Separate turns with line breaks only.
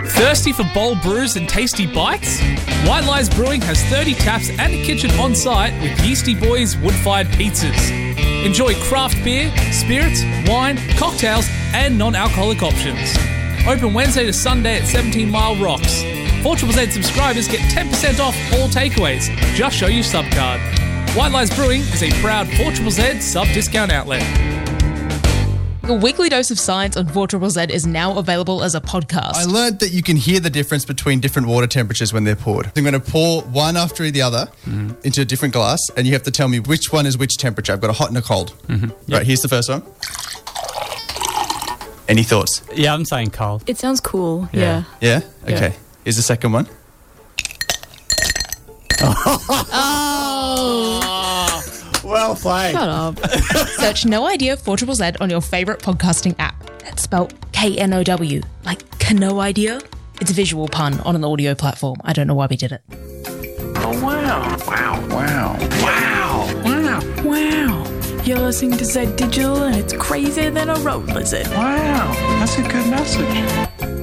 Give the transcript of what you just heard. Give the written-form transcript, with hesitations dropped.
Thirsty for bold brews and tasty bites? White Lies Brewing has 30 taps and a kitchen on site with Yeasty Boys wood-fired pizzas. Enjoy craft beer, spirits, wine, cocktails, and non-alcoholic options. Open Wednesday to Sunday at 17 Mile Rocks. 4ZZZ subscribers get 10% off all takeaways. Just show your sub card. White Lies Brewing is a proud 4ZZZ sub-discount outlet.
The weekly dose of science on 4ZZZ is now available as a podcast.
I learned that you can hear the difference between different water temperatures when they're poured. I'm going to pour one after the other into a different glass, and you have to tell me which one is which temperature. I've got a hot and a cold. Right, here's the first one. Any thoughts?
Yeah, I'm saying cold.
It sounds cool. Yeah.
Yeah? Okay. Here's the second one.
Well played.
Shut up.
Search No Idea 4ZZZ on your favourite podcasting app. That's spelled KNOW, like Kano Idea. It's a visual pun on an audio platform. I don't know why we did it.
Oh, wow. Wow. Wow. Wow. Wow.
Wow. You're listening to Zed Digital and it's crazier than a road lizard.
Wow. That's a good message.